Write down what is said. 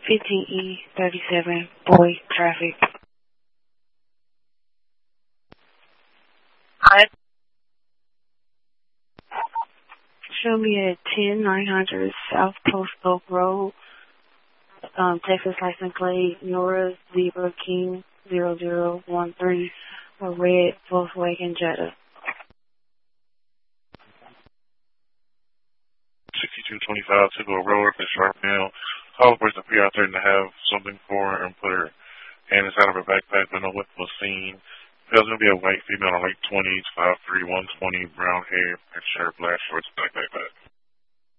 15E37, boy, traffic. Hi. Show me at 10900 South Post Oak Road, Texas license plate, Nora Zebra King 0013, a red Volkswagen Jetta. 6225 to go road up in Sharpville. Call the person be out there to have something for her and put her hand inside of her backpack, but no weapon was seen. There's going to be a white female in late 20s, 5'3", 120, brown hair, and shirt, black shorts, black backpack.